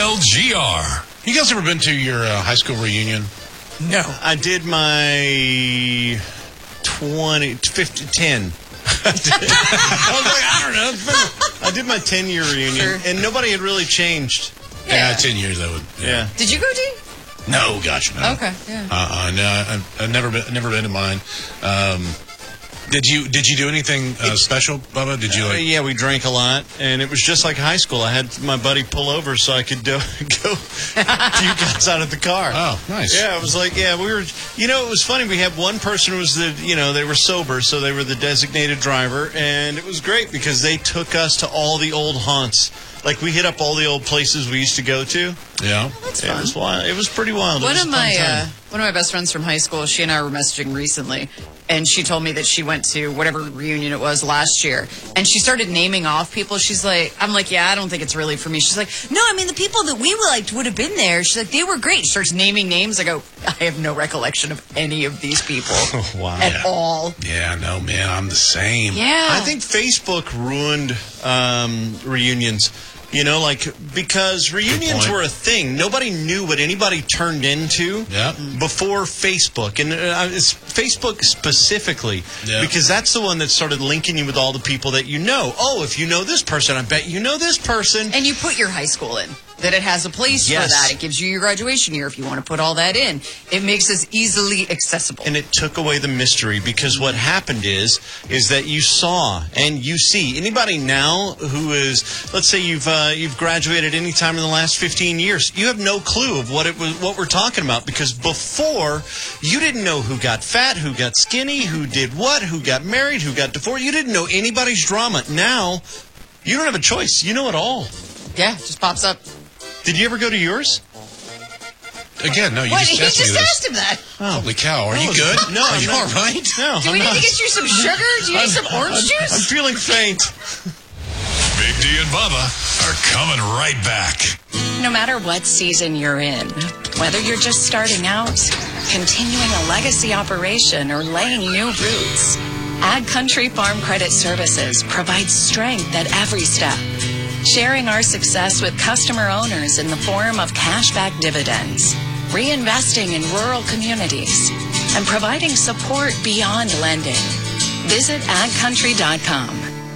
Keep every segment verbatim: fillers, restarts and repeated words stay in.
L G R. You guys ever been to your uh, high school reunion? No. I did my twenty, fifty, ten. I was like, I don't know. It's been, I did my ten-year reunion, Sure. and nobody had really changed. Yeah, Yeah. ten years I would. Yeah. Did you go, D? No, gosh, no. Okay, yeah. Uh-uh, no, I've, I've never been, never been to mine. Um, did you did you do anything uh, special, Bubba? Did you Uh, like? yeah, we drank a lot, and it was just like high school. I had my buddy pull over so I could do, go puke outside of the car. Oh, nice. Yeah, it was like, yeah, we were, you know, it was funny. We had one person who was the, you know, they were sober, so they were the designated driver, and it was great because they took us to all the old haunts. Like, we hit up all the old places we used to go to. Yeah. That's It fun. was wild. It was pretty wild. It One was of a fun my time. uh, one of my best friends from high school, she and I were messaging recently, and she told me that she went to whatever reunion it was last year, and she started naming off people. She's like, I'm like, yeah, I don't think it's really for me. She's like, no, I mean the people that we liked would have been there. She's like, they were great. She starts naming names. I go, I have no recollection of any of these people Wow. at Yeah. all. Yeah, no, man, I'm the same. Yeah, I think Facebook ruined um, reunions. You know, like, because reunions point. were a thing. Nobody knew what anybody turned into Yeah. before Facebook. And uh, it's Facebook specifically, Yeah. because that's the one that started linking you with all the people that you know. Oh, if you know this person, I bet you know this person. and you put your high school in. That it has a place Yes. for that. It gives you your graduation year if you want to put all that in. It makes us easily accessible. And it took away the mystery, because what happened is is that you saw and you see anybody now who is, let's say you've uh, you've graduated any time in the last fifteen years, you have no clue of what it was, what we're talking about, because before you didn't know who got fat, who got skinny, who did what, who got married, who got divorced. You didn't know anybody's drama. Now you don't have a choice. You know it all. Yeah, it just pops up. Did you ever go to yours? Again, no, you What? just He asked just me this. asked him that. Holy cow, are you No, good? No, are I'm you not. all right? No, Do I'm we need not. to get you some sugar? Do you need some orange I'm juice? feeling faint. Big D and Bubba are coming right back. No matter what season you're in, whether you're just starting out, continuing a legacy operation, or laying new roots, Ag Country Farm Credit Services provides strength at every step, sharing our success with customer owners in the form of cashback dividends, reinvesting in rural communities, and providing support beyond lending. Visit ag country dot com.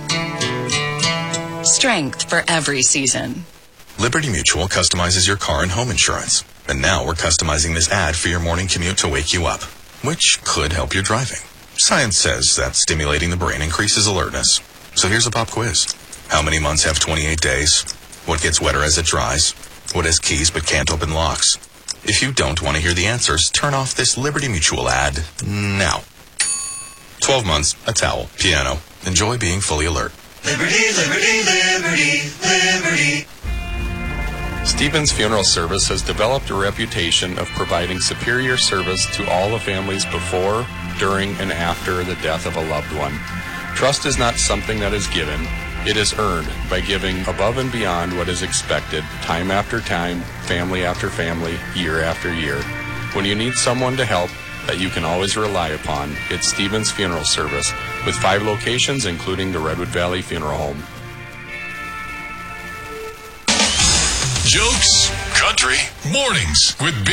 Strength for every season. Liberty Mutual customizes your car and home insurance. And now we're customizing this ad for your morning commute to wake you up, which could help your driving. Science says that stimulating the brain increases alertness. So here's a pop quiz. How many months have twenty-eight days? What gets wetter as it dries? What has keys but can't open locks? If you don't want to hear the answers, turn off this Liberty Mutual ad now. twelve months, a towel, piano. Enjoy being fully alert. Liberty, liberty, liberty, liberty. Stevens Funeral Service has developed a reputation of providing superior service to all the families before, during, and after the death of a loved one. Trust is not something that is given. It is earned by giving above and beyond what is expected, time after time, family after family, year after year. When you need someone to help that you can always rely upon, it's Stevens Funeral Service, with five locations, including the Redwood Valley Funeral Home. Jokes, country, mornings with